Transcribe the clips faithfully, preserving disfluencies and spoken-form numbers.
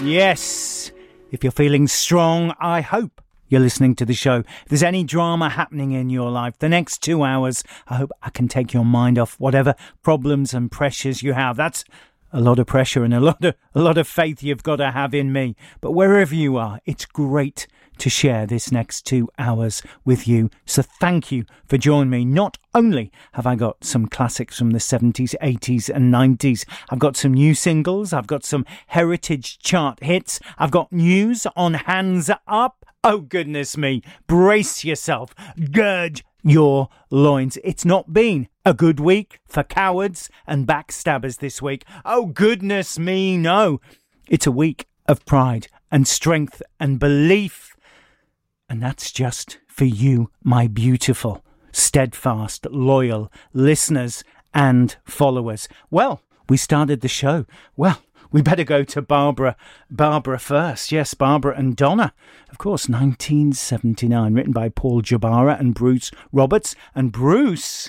Yes, if you're feeling strong, I hope you're listening to the show. If there's any drama happening in your life, the next two hours, I hope I can take your mind off whatever problems and pressures you have. That's a lot of pressure and a lot of a lot of faith you've got to have in me. But wherever you are, it's great to share this next two hours with you. So thank you for joining me. Not only have I got some classics from the seventies, eighties and nineties, I've got some new singles, I've got some heritage chart hits, I've got news on Hands Up. Oh, goodness me. Brace yourself. Gird your loins. It's not been a good week for cowards and backstabbers this week. Oh, goodness me, no. It's a week of pride and strength and belief. And that's just for you, my beautiful, steadfast, loyal listeners and followers. Well, we started the show. Well, we better go to Barbara, Barbara first. Yes, Barbara and Donna. Of course, nineteen seventy-nine, written by Paul Jabara and Bruce Roberts. And Bruce,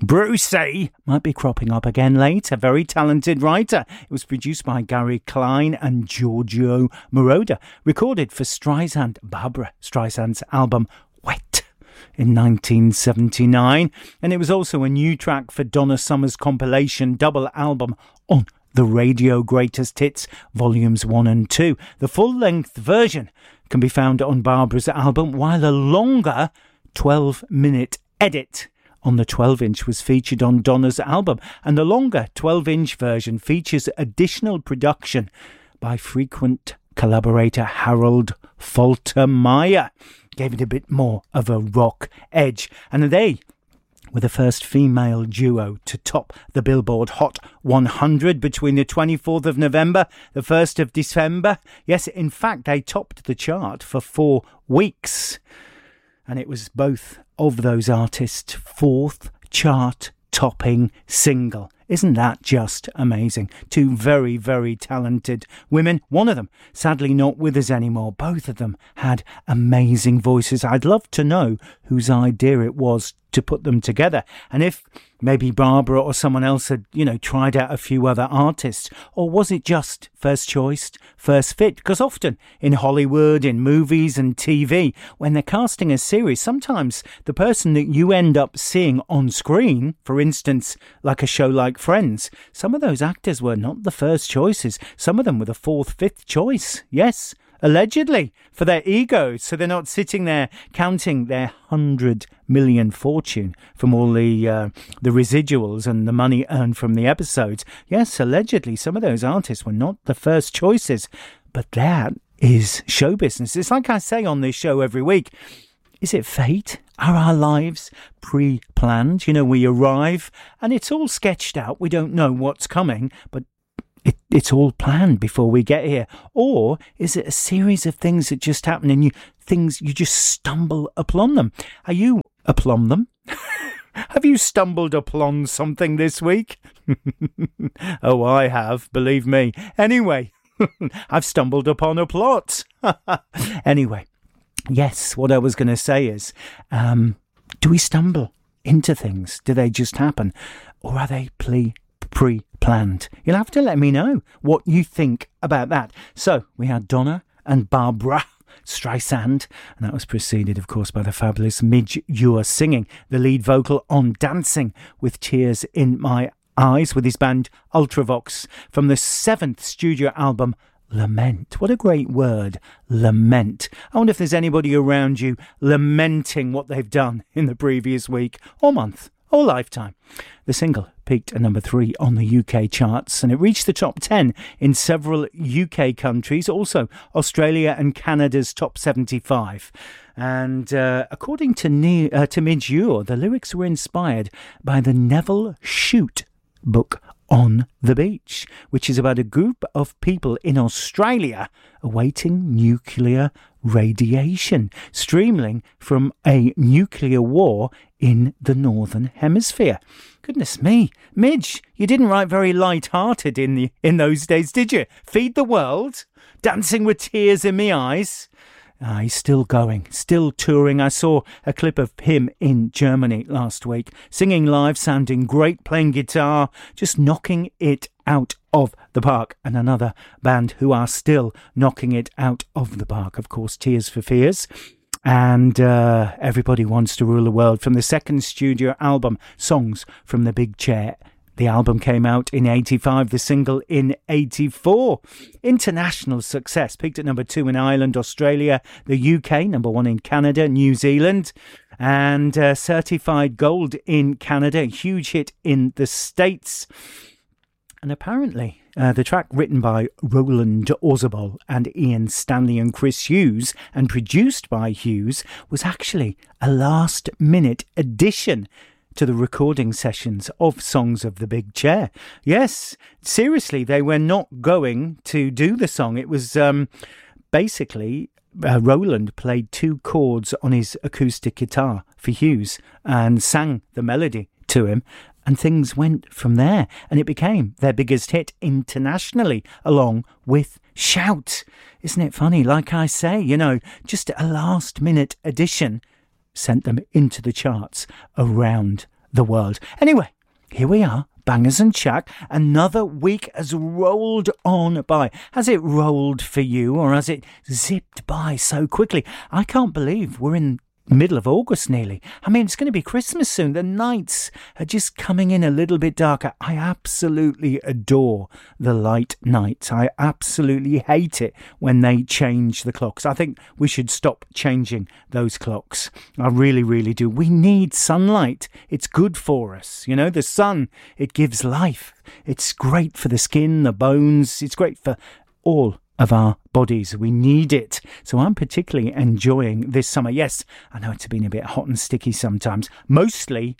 Brucey, might be cropping up again later. Very talented writer. It was produced by Gary Klein and Giorgio Moroder. Recorded for Streisand, Barbara Streisand's album Wet in nineteen seventy-nine. And it was also a new track for Donna Summer's compilation double album on the Radio Greatest Hits, Volumes one and two. The full-length version can be found on Barbara's album, while a longer twelve-minute edit on the twelve-inch was featured on Donna's album. And the longer twelve-inch version features additional production by frequent collaborator Harold Faltermeyer. Gave it a bit more of a rock edge. And they were the first female duo to top the Billboard Hot one hundred between the twenty-fourth of November, the first of December. Yes, in fact, they topped the chart for four weeks. And it was both of those artists' fourth chart-topping single. Isn't that just amazing? Two very, very talented women. One of them, sadly not with us anymore. Both of them had amazing voices. I'd love to know whose idea it was to put them together. And if maybe Barbara or someone else had, you know, tried out a few other artists, or was it just first choice, first fit? Because often in Hollywood, in movies and T V, when they're casting a series, sometimes the person that you end up seeing on screen, for instance, like a show like Friends, some of those actors were not the first choices. Some of them were the fourth, fifth choice. Yes, allegedly, for their egos, so they're not sitting there counting their hundred million fortune from all the uh, the residuals and the money earned from the episodes. Yes, allegedly, some of those artists were not the first choices, but that is show business. It's like I say on this show every week. Is it fate? Are our lives pre-planned? You know, we arrive and it's all sketched out. We don't know what's coming, but It, it's all planned before we get here. Or is it a series of things that just happen and you things you just stumble upon them? Are you upon them? Have you stumbled upon something this week? Oh, I have, believe me. Anyway, I've stumbled upon a plot. Anyway, yes, what I was going to say is, um, do we stumble into things? Do they just happen? Or are they ple- pre-planned? You'll have to let me know what you think about that. So we had Donna and Barbara Streisand, and that was preceded, of course, by the fabulous Midge Ure singing the lead vocal on Dancing with Tears in My Eyes with his band Ultravox from the seventh studio album Lament. What a great word, lament. I wonder if there's anybody around you lamenting what they've done in the previous week or month or lifetime. The single peaked at number three on the U K charts, and it reached the top ten in several U K countries, also Australia and Canada's top seventy-five. And uh, according to, ne- uh, to Midge Ure, the lyrics were inspired by the Neville Shute book On the Beach, which is about a group of people in Australia awaiting nuclear radiation, streaming from a nuclear war in the Northern Hemisphere. Goodness me, Midge, you didn't write very light-hearted in the in those days, did you? Feed the World, Dancing with Tears in My Eyes. Uh, he's still going, still touring. I saw a clip of him in Germany last week, singing live, sounding great, playing guitar, just knocking it out of the park. And another band who are still knocking it out of the park, of course, Tears for Fears. And uh, Everybody Wants to Rule the World, from the second studio album, Songs from the Big Chair. The album came out in eighty-five, the single in eighty-four. International success, peaked at number two in Ireland, Australia, the U K, number one in Canada, New Zealand, and uh, certified gold in Canada, huge hit in the States. And apparently, uh, the track, written by Roland Orzabal and Ian Stanley and Chris Hughes and produced by Hughes, was actually a last-minute addition to the recording sessions of Songs of the Big Chair. Yes, seriously, they were not going to do the song. It was um, basically uh, Roland played two chords on his acoustic guitar for Hughes and sang the melody to him, and things went from there, and it became their biggest hit internationally, along with Shout. Isn't it funny? Like I say, you know, just a last-minute addition sent them into the charts around the world. Anyway, here we are, Bangers and Shack. Another week has rolled on by. Has it rolled for you, or has it zipped by so quickly? I can't believe we're in middle of August nearly. I mean, it's going to be Christmas soon. The nights are just coming in a little bit darker. I absolutely adore the light nights. I absolutely hate it when they change the clocks. I think we should stop changing those clocks. I really, really do. We need sunlight. It's good for us. You know, the sun, it gives life. It's great for the skin, the bones. It's great for all of our bodies. We need it. So I'm particularly enjoying this summer. Yes, I know it's been a bit hot and sticky sometimes. Mostly,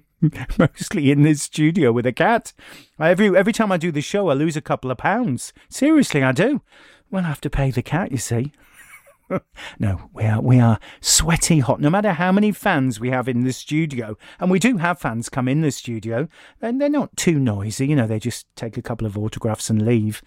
mostly in this studio with a cat. Every every time I do the show, I lose a couple of pounds. Seriously, I do. Well, I have to pay the cat, you see. No, we are we are sweaty hot. No matter how many fans we have in the studio, and we do have fans come in the studio, and they're not too noisy. You know, they just take a couple of autographs and leave.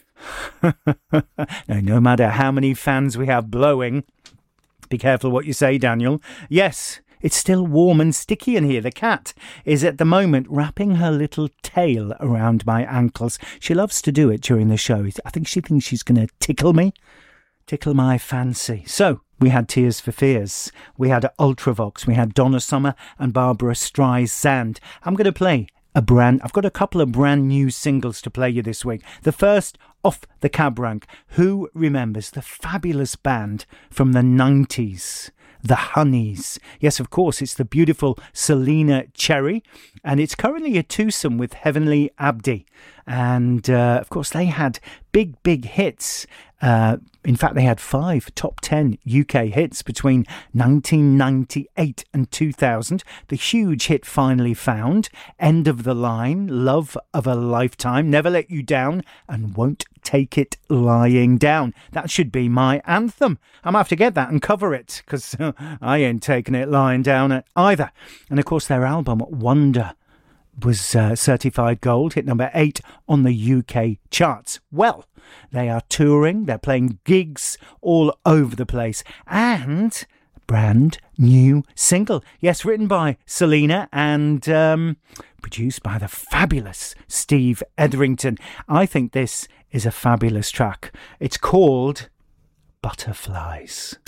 No, no matter how many fans we have blowing, be careful what you say, Daniel. Yes, it's still warm and sticky in here. The cat is at the moment wrapping her little tail around my ankles. She loves to do it during the show. I think she thinks she's going to tickle me, tickle my fancy. So we had Tears for Fears, we had Ultravox, we had Donna Summer and Barbara Streisand. I'm going to play a brand, I've got a couple of brand new singles to play you this week. The first, off the cab rank. Who remembers the fabulous band from the nineties? The Honeys. Yes, of course, it's the beautiful Selena Cherry, and it's currently a twosome with Heavenly Abdi. And, uh, of course, they had big, big hits. Uh, in fact, they had five top ten U K hits between nineteen ninety-eight and two thousand. The huge hit Finally Found, End of the Line, Love of a Lifetime, Never Let You Down, and Won't Take It Lying Down. That should be my anthem. I'm going to have to get that and cover it, because uh, I ain't taking it lying down either. And, of course, their album, Wonder, was uh, certified gold, hit number eight on the U K charts. Well, they are touring, they're playing gigs all over the place, and brand new single. Yes, written by Selena and um, produced by the fabulous Steve Etherington. I think this is a fabulous track. It's called Butterflies.